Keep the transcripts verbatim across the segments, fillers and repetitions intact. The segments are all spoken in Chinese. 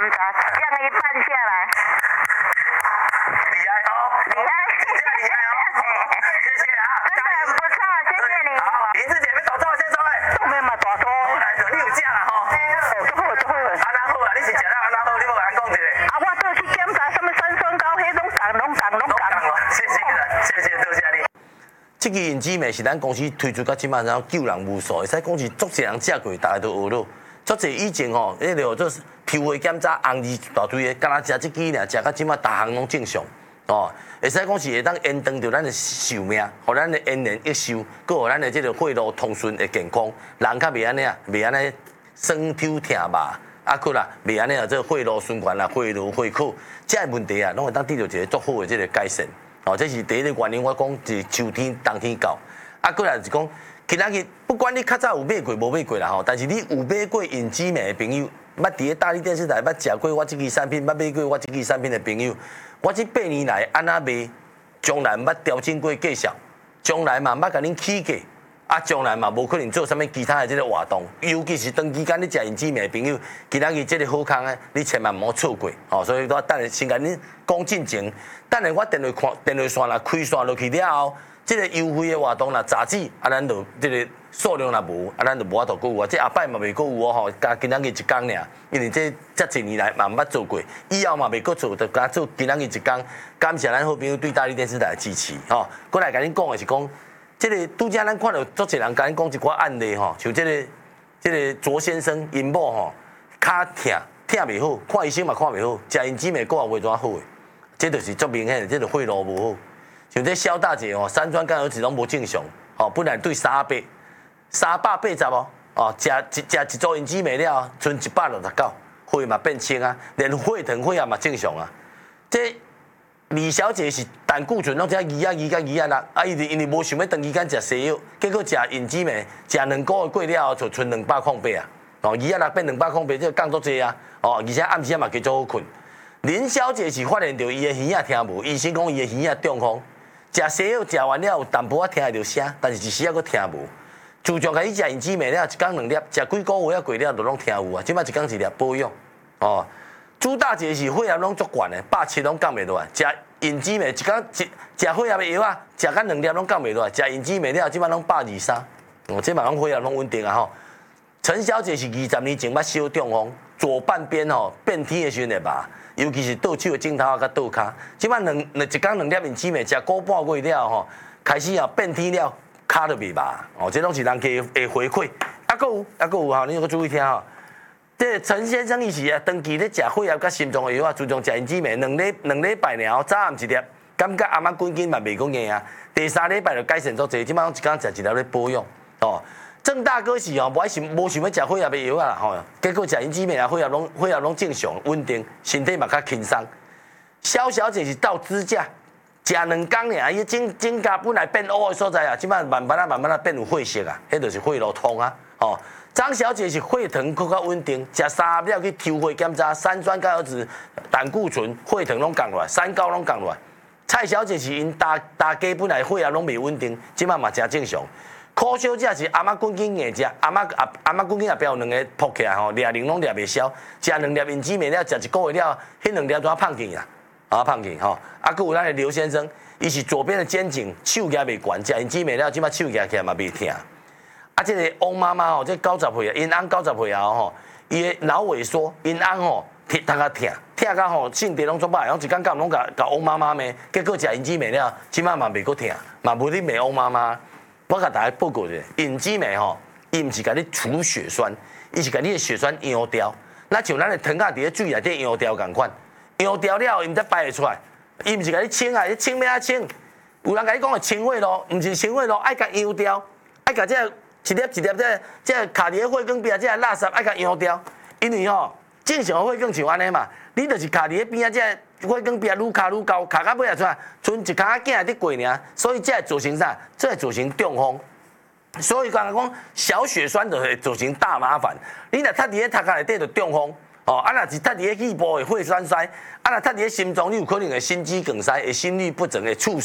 查，降一半下来。 厉害哦， 厉害， 真的厉害哦，谢谢啊， 真的很不错，谢谢你。 好，银子姐要大错先生诶， 都没嘛大错。 来着，你有食啦吼？ 哦，足好足好。 安那好啊，你是食了安那好，你无甲讲一下。 啊，我倒去检查什么三酸高，迄拢共拢共拢共。 谢谢啦，谢谢多谢你。这个银子妹是咱公司推出到即马，然后救人无数，会使讲是足侪人食过，大家都学到。足侪以前吼，迄个做抽血检查红字一大堆的，敢若食即支尔，食到即马，逐项拢正常。哦，会使讲是会当延长着咱的寿命，互咱的延年益寿，佮互咱的这个血路通顺的健康，人较袂安尼啊，袂安尼酸抽疼麻，啊，佮啦袂安尼啊，这个血路循环啦，血路血口，这个问题啊，拢会当得到一个足好的这个改善。哦，这是第一个原因，我讲是秋天、冬天到，啊，过来是讲，今仔日不管你较早有买过无买过啦吼，但是你有买过银之美的朋友，捌伫咧大力电视台捌食过我这支产品，捌买过我这支产品的朋友，我这八年来安那卖，将来捌调整过计数，将来嘛捌甲恁起价，啊，将来嘛无可能做啥物其他的这个活动，尤其是长期间你食银之美的朋友，今仔日这个好康诶，你千万毋好错过，哦，所以我等下先甲恁讲进前。等下我电话看电话线啦开线落去了后，这个优惠的活动啦，杂志啊，咱就这个数量啦无，啊，咱就无法度购有啊。这后摆嘛未购有哦吼，加今仔日一工尔，因为这这一年来嘛毋捌做过，以后嘛未搁做，就加做今仔日一工。感谢咱好朋友对大力电视台的支持吼。过来甲恁讲的是讲，这个拄则咱看到足侪人甲恁讲一寡案例吼，像这个这个卓先生因某吼，骹疼疼袂好，看医生嘛看袂好，食因姊妹个也袂怎好诶。这就是足明显的，这个血路无好。像这萧大姐哦，三酸甘油酯拢无正常，哦，本来对三百、三百八十哦，哦，食一食一组银子美了，剩一百六十九，血嘛变清啊，连血糖血压嘛正常啊。这李小姐是胆固醇拢只二啊二甲二啊六，啊，伊因为无想要长时间食西药，结果食银子美，食两个月过了后就剩两百空八啊，哦，二啊六变两百空八，这个降足济啊，哦，而且暗时嘛加足好困。林小姐是发现到伊的耳仔听无，医生讲伊的耳仔中风，食西药食完了有淡薄仔听会到声，但是一时仔佫听无。自从开始食银子美了，一工两粒，食几个月啊过了就拢听有啊，即摆一工一粒保养。哦，朱大姐是血压拢足悬的，百七拢降袂落来，食银子美一工一食血压的药啊，食甲两粒拢降袂落来，食银子美了即摆拢百二三，哦，即摆拢血压拢稳定啊吼。陈小姐是二十年前捌小中风，左半边吼变天的时阵会麻。尤其是倒手的镜头啊，甲倒骹，即摆两两一工两粒银子美，食个半月了吼，开始啊变天了，骹就袂麻，哦，这拢是人家的回馈。啊，佫有，啊，佫有吼，你要注意听吼。这陈先生伊是啊，长期咧食血压甲心脏的药啊，自从食银子美，两礼两礼拜了后，早暗一粒，感觉阿妈滚筋嘛袂讲硬啊。第三礼拜就改善足济，即摆一工食一粒咧保养，哦。郑大哥是哦，无爱想无想要食血压的药啊啦吼，结果食银子美啊，血压拢血压拢正常稳定，身体嘛较轻松。肖小姐是到支架，食两工尔，伊指指甲本来变乌的所在啊，即摆慢慢啊慢慢啊变有血色啊，迄就是血路通啊。哦，张小姐是血糖更较稳定，食三粒去抽血检查，三酸甘油酯、胆固醇、血糖拢降落来，三高拢降落来。蔡小姐是因大大家本来血压拢袂稳定，即摆嘛真正常。柯小姐是阿妈滚筋硬食，阿妈阿阿妈滚筋后壁有两个扑起来吼，掠零拢掠袂消，食两粒银子美了，食一个月了，迄两粒怎啊胖起啦？啊胖起吼，啊，佮有咱的刘先生，伊是左边的肩颈手举袂悬，食银子美了，即摆手举起来嘛袂疼。啊，这个翁妈妈吼，这九十岁啊，因翁九十岁后吼，伊的脑萎缩，因翁吼疼，头壳疼，疼到吼性地拢做歹，然后一工甲拢甲甲翁妈妈骂，结果食银子美了，即摆嘛袂搁疼，嘛无你骂翁妈妈。我甲大家报告者，银子美吼，伊毋是甲你除血栓，伊是甲你的血栓溶掉。那像咱的糖仔伫咧水内底溶掉共款，溶掉了伊毋则排会出来。伊毋是甲你清啊，你清要啊清。有人甲你讲的清血路，毋是清血路，爱甲溶掉，爱甲这一粒一粒这这卡伫咧血管边啊，这垃圾爱甲溶掉。因为吼，正常的血管像安尼嘛，你就是卡伫咧边啊，这血管边愈卡愈高，卡到尾啊出来，剩一骹仔囝伫过尔，所以这会造成啥？这会造成中风。所以刚刚讲小血栓就会造成大麻烦。你若塌伫咧头壳内底就中风，哦，啊若是塌伫咧肺部会血栓塞，啊若塌伫咧心脏，你有可能会心肌梗塞、会心律不整、会猝死，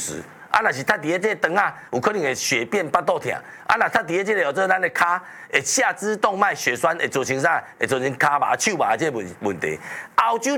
啊，若是踏伫咧这个肠啊，有可能会血便巴肚痛。啊，若踏伫咧这个做咱的骹，会下肢动脉血栓，会造成啥？会造成骹麻、手麻这个问问题。澳洲